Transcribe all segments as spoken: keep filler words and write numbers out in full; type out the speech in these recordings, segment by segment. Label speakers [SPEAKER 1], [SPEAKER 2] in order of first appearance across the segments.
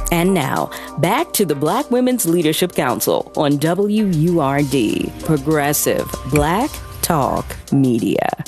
[SPEAKER 1] And now, back to the Black Women's Leadership Council on W U R D, Progressive Black Talk Media.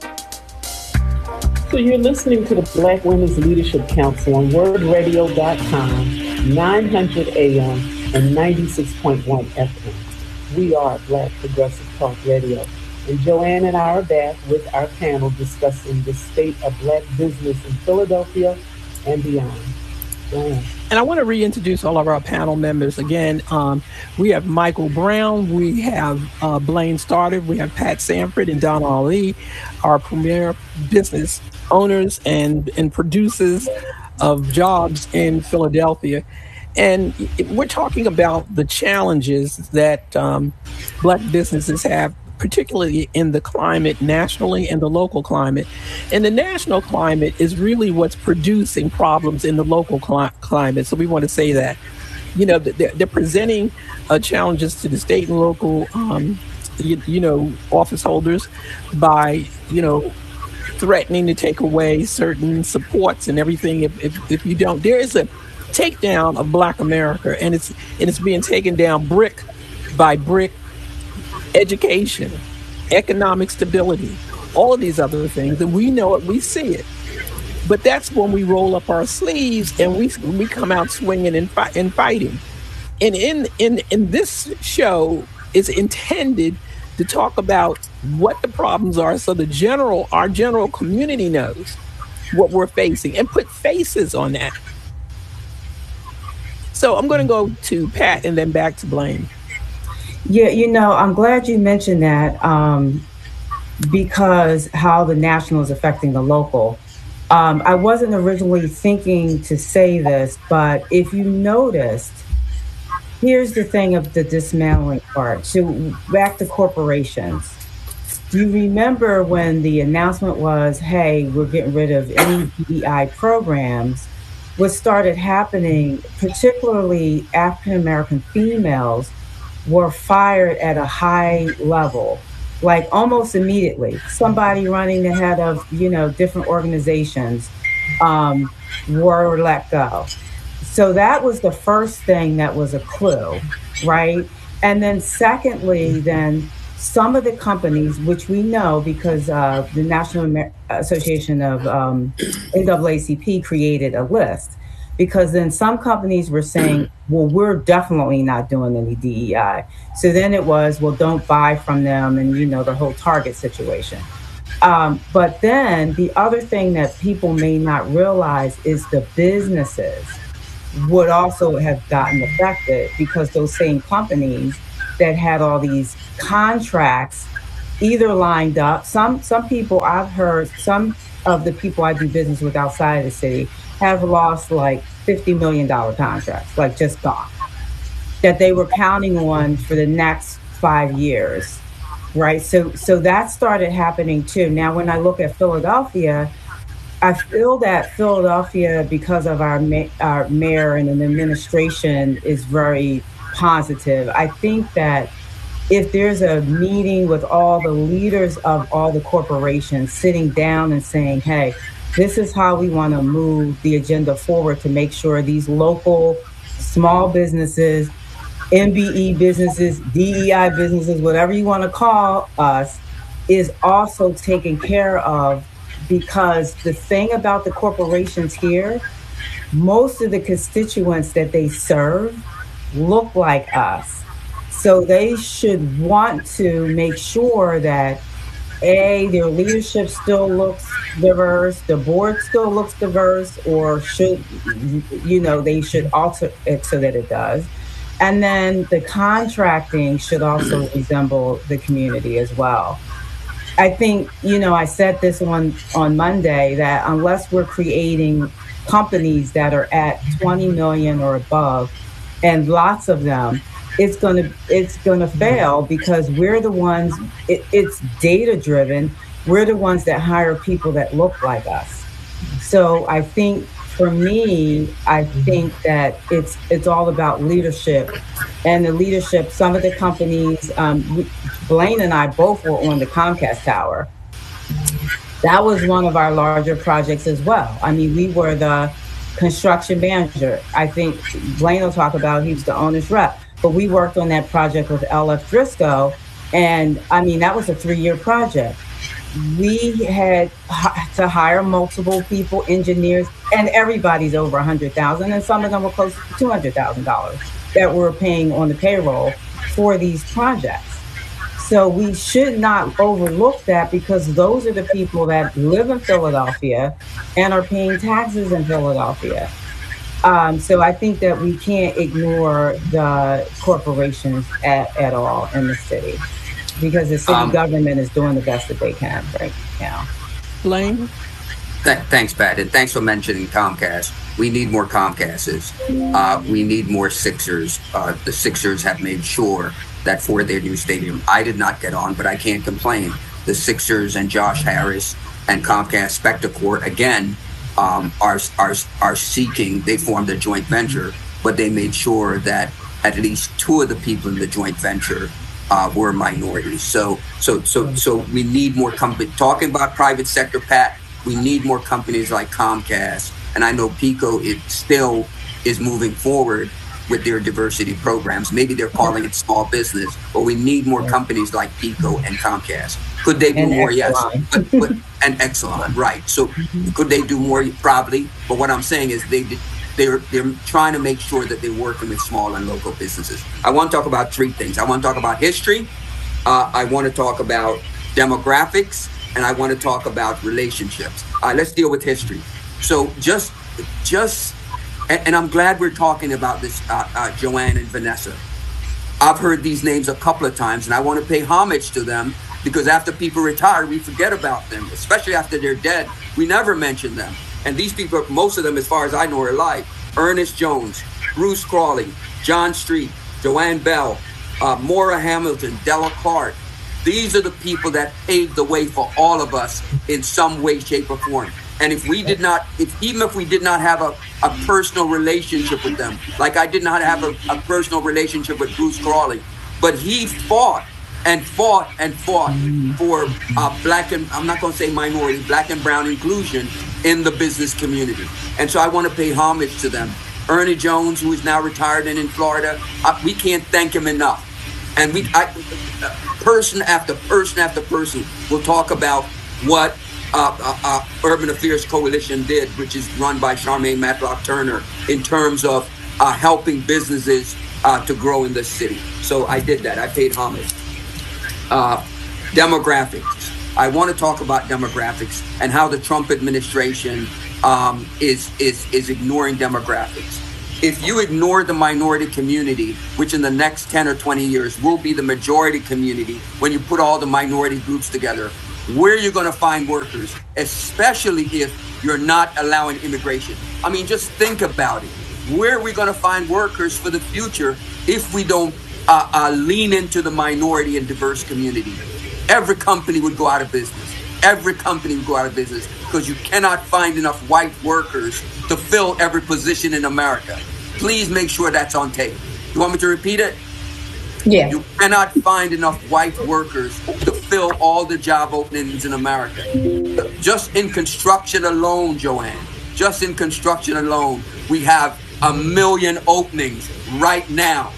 [SPEAKER 2] So you're listening to the Black Women's Leadership Council on word radio dot com, nine hundred A M and ninety-six point one F M. We are Black Progressive Talk Radio. And Joanne and I are back with our panel discussing the state of Black business in Philadelphia and beyond. Joanne.
[SPEAKER 3] And I want to reintroduce all of our panel members again. Um, we have Michael Brown, we have uh, Blaine Stoddard, we have Pat Sanford and Donna Ali, our premier business owners and, and producers of jobs in Philadelphia. And we're talking about the challenges that um, Black businesses have, particularly in the climate nationally and the local climate. And the national climate is really what's producing problems in the local cli- climate. So we want to say that, you know, they're, they're presenting uh, challenges to the state and local, um, you, you know, office holders by, you know, threatening to take away certain supports and everything if, if, if you don't. There is a takedown of Black America, and it's and it's being taken down brick by brick. Education, economic stability, all of these other things, and we know it, we see it. But that's when we roll up our sleeves and we we come out swinging and, fi- and fighting. And in, in in this show is intended to talk about what the problems are, so the general, our general community knows what we're facing and put faces on that. So I'm going to go to Pat and then back to Blaine.
[SPEAKER 4] Yeah, you know, I'm glad you mentioned that um, because how the national is affecting the local. Um, I wasn't originally thinking to say this, but if you noticed, here's the thing of the dismantling part. So back to corporations. Do you remember when the announcement was, hey, we're getting rid of any D E I programs? What started happening, particularly African-American females, were fired at a high level, like almost immediately. Somebody running the head of, you know, different organizations um, were let go. So that was the first thing that was a clue, right? And then secondly, then some of the companies, which we know because uh, the National Amer- Association of um, N double A C P created a list, because then some companies were saying, well, we're definitely not doing any D E I. So then it was, well, don't buy from them, and, you know, the whole Target situation. Um, but then the other thing that people may not realize is the businesses would also have gotten affected, because those same companies that had all these contracts either lined up, some some people I've heard, some of the people I do business with outside of the city have lost like fifty million dollars contracts, like just gone, that they were counting on for the next five years, right? So so that started happening too. Now, when I look at Philadelphia, I feel that Philadelphia, because of our, ma- our mayor and an administration, is very positive. I think that if there's a meeting with all the leaders of all the corporations sitting down and saying, hey, this is how we want to move the agenda forward to make sure these local small businesses, M B E businesses, D E I businesses, whatever you want to call us, is also taken care of. Because the thing about the corporations here, most of the constituents that they serve look like us. So they should want to make sure that, A, their leadership still looks diverse, the board still looks diverse, or should, you know, they should alter it so that it does. And then the contracting should also resemble the community as well. I think, you know, I said this on, on Monday, that unless we're creating companies that are at twenty million or above, and lots of them, it's gonna it's gonna fail, because we're the ones, it, it's data driven. We're the ones that hire people that look like us. So I think for me, I think that it's it's all about leadership. And the leadership, some of the companies, um, we, Blaine and I both were on the Comcast Tower. That was one of our larger projects as well. I mean, we were the construction manager. I think Blaine will talk about, he was the owner's rep, but we worked on that project with L F Driscoll. And I mean, that was a three-year project. We had to hire multiple people, engineers, and everybody's over a hundred thousand, and some of them were close to two hundred thousand dollars that we're paying on the payroll for these projects. So we should not overlook that, because those are the people that live in Philadelphia and are paying taxes in Philadelphia. Um, so I think that we can't ignore the corporations at, at all in the city, because the city um, government is doing the best that they can right now.
[SPEAKER 3] Blaine?
[SPEAKER 5] Th- thanks, Pat, and thanks for mentioning Comcast. We need more Comcasts. Uh, we need more Sixers. Uh, the Sixers have made sure that for their new stadium, I did not get on, but I can't complain. The Sixers and Josh Harris and Comcast Spectacor, again, um, are, are, are seeking, they formed a joint venture, but they made sure that at least two of the people in the joint venture uh, were minorities. So, so, so, so we need more companies. Talking about private sector, Pat, we need more companies like Comcast. And I know PECO it still is moving forward with their diversity programs. Maybe they're calling it small business, but we need more companies like PECO and Comcast. Could they do
[SPEAKER 4] and
[SPEAKER 5] more?
[SPEAKER 4] Exelon.
[SPEAKER 5] Yes. But, but, and Exelon, right. So could they do more? Probably. But what I'm saying is they they're they're trying to make sure that they're working with small and local businesses. I want to talk about three things. I want to talk about history. Uh, I want to talk about demographics, and I want to talk about relationships. Uh, let's deal with history. So just just. And I'm glad we're talking about this, uh, uh, Joanne and Vanessa. I've heard these names a couple of times, and I want to pay homage to them, because after people retire, we forget about them, especially after they're dead. We never mention them. And these people, most of them, as far as I know, are alive. Ernest Jones, Bruce Crawley, John Street, Joanne Bell, uh, Maura Hamilton, Della Clark. These are the people that paved the way for all of us in some way, shape, or form. And if we did not, if even if we did not have a, a personal relationship with them, like I did not have a, a personal relationship with Bruce Crawley, but he fought and fought and fought for uh, black and, I'm not going to say minority, black and brown inclusion in the business community. And so I want to pay homage to them. Ernie Jones, who is now retired and in Florida, uh, we can't thank him enough. And we, I, person after person after person will talk about what Uh, uh, uh, Urban Affairs Coalition did, which is run by Charmaine Matlock Turner, in terms of uh, helping businesses uh, to grow in this city. So I did that. I paid homage. Uh, demographics. I want to talk about demographics and how the Trump administration um, is is is ignoring demographics. If you ignore the minority community, which in the next ten or twenty years will be the majority community, when you put all the minority groups together, where are you going to find workers, especially if you're not allowing immigration? I mean, just think about it. Where are we going to find workers for the future if we don't uh, uh, lean into the minority and diverse community? Every company would go out of business. Every company would go out of business because you cannot find enough white workers to fill every position in America. Please make sure that's on tape. You want me to repeat it?
[SPEAKER 4] Yeah.
[SPEAKER 5] You cannot find enough white workers to fill all the job openings in America. Just in construction alone, Joanne, just in construction alone, we have a million openings right now.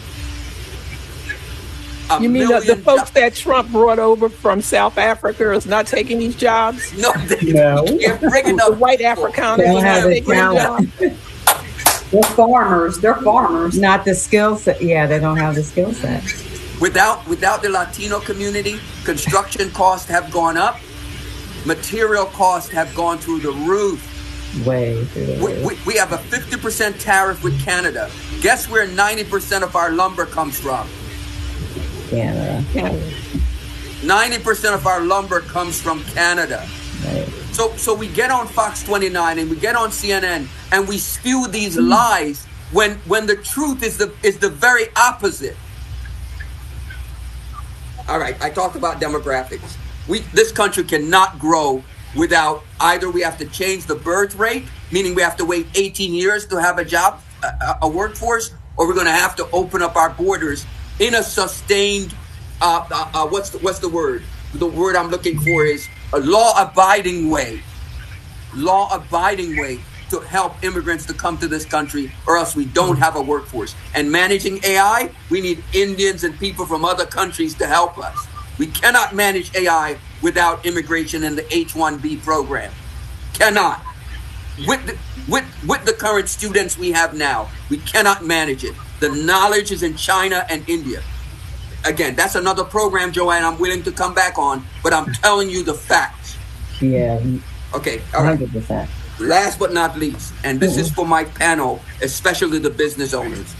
[SPEAKER 5] A
[SPEAKER 3] you mean the, the folks jo- that Trump brought over from South Africa is not taking these jobs?
[SPEAKER 5] No, they, no. You can't bring enough
[SPEAKER 3] the white Afrikaners
[SPEAKER 4] don't have the talent.
[SPEAKER 6] They're farmers. They're farmers.
[SPEAKER 4] Not the skill set. Yeah, they don't have the skill set.
[SPEAKER 5] Without without the Latino community, construction costs have gone up. Material costs have gone through the roof.
[SPEAKER 4] Way through the
[SPEAKER 5] we,
[SPEAKER 4] roof.
[SPEAKER 5] We, we have a fifty percent tariff with Canada. Guess where ninety percent of our lumber comes from?
[SPEAKER 4] Canada. Canada.
[SPEAKER 5] ninety percent of our lumber comes from Canada.
[SPEAKER 4] Right.
[SPEAKER 5] So so we get on Fox twenty-nine and we get on C N N and we spew these lies when when the truth is the is the very opposite. All right, I talked about demographics. We this country cannot grow without either we have to change the birth rate, meaning we have to wait eighteen years to have a job, a, a workforce, or we're going to have to open up our borders in a sustained, uh, uh, uh, what's the, what's the word? The word I'm looking for is a law-abiding way. Law-abiding way to help immigrants to come to this country, or else we don't have a workforce. And managing A I, we need Indians and people from other countries to help us. We cannot manage A I without immigration and the H one B program. Cannot. With the, with, with the current students we have now, we cannot manage it. The knowledge is in China and India. Again, that's another program, Joanne, I'm willing to come back on, but I'm telling you the facts.
[SPEAKER 4] Yeah.
[SPEAKER 5] Okay, all right.
[SPEAKER 4] one hundred percent.
[SPEAKER 5] Last but not least, and this mm-hmm. is for my panel, especially the business owners.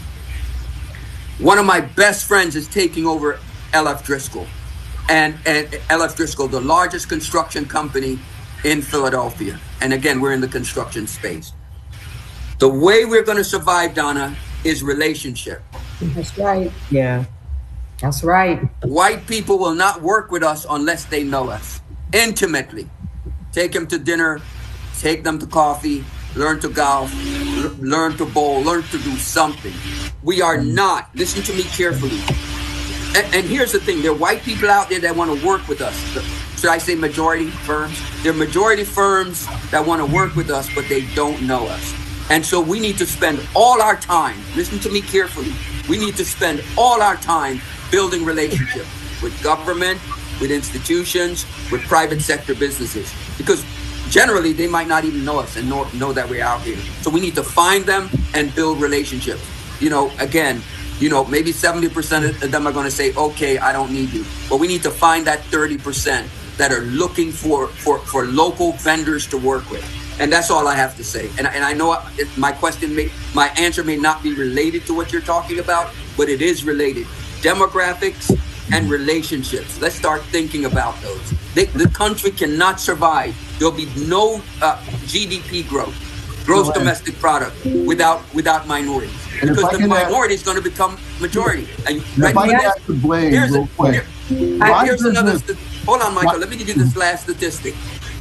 [SPEAKER 5] One of my best friends is taking over L F Driscoll. And, and L F Driscoll, the largest construction company in Philadelphia. And again, we're in the construction space. The way we're going to survive, Donna, is relationship.
[SPEAKER 6] That's right.
[SPEAKER 4] Yeah.
[SPEAKER 6] That's right.
[SPEAKER 5] White people will not work with us unless they know us intimately. Take them to dinner, take them to coffee, learn to golf, l- learn to bowl, learn to do something. We are not, listen to me carefully. And, and here's the thing, there are white people out there that want to work with us. Should I say majority firms? There are majority firms that want to work with us, but they don't know us. And so we need to spend all our time, listen to me carefully, we need to spend all our time building relationships with government, with institutions, with private sector businesses. Because generally they might not even know us and know, know that we're out here. So we need to find them and build relationships. You know, again, you know, maybe seventy percent of them are going to say, okay, I don't need you. But we need to find that thirty percent that are looking for, for, for local vendors to work with. And that's all I have to say. And, and I know my question may, my answer may not be related to what you're talking about, but it is related. Demographics and relationships. Let's start thinking about those. They, the country cannot survive. There'll be no uh, G D P growth, gross no, domestic product, without without minorities. Because the minority is going to become majority. And
[SPEAKER 7] if I can ask the blame
[SPEAKER 5] here's
[SPEAKER 7] real
[SPEAKER 5] a,
[SPEAKER 7] quick.
[SPEAKER 5] Here, uh, here's another. St- hold on, Michael. Let me give you this last statistic.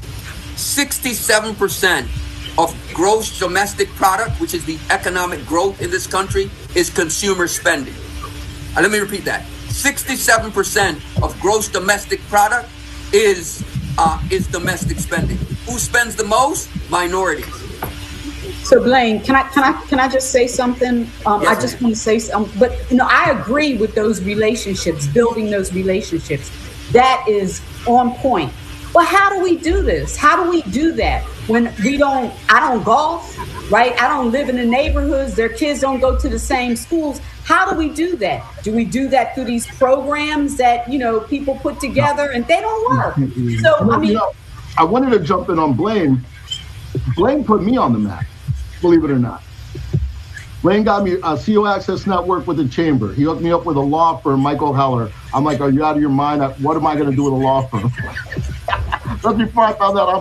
[SPEAKER 5] sixty-seven percent of gross domestic product, which is the economic growth in this country, is consumer spending. Uh, let me repeat that. sixty-seven percent of gross domestic product is uh, is domestic spending. Who spends the most? Minorities.
[SPEAKER 6] So Blaine, can I can I can I just say something? Um, yes, I just ma'am. want to say something. But you know, I agree with those relationships, building those relationships. That is on point. But how do we do this? How do we do that when we don't? I don't golf, right? I don't live in the neighborhoods. Their kids don't go to the same schools. How do we do that? Do we do that through these programs that, you know, people put together and they don't work? So, I mean, you know,
[SPEAKER 7] I wanted to jump in on Blaine. Blaine put me on the map, believe it or not. Blaine got me a C E O Access Network with the Chamber. He hooked me up with a law firm, Michael Heller. I'm like, are you out of your mind? What am I going to do with a law firm? Just before I found out I'm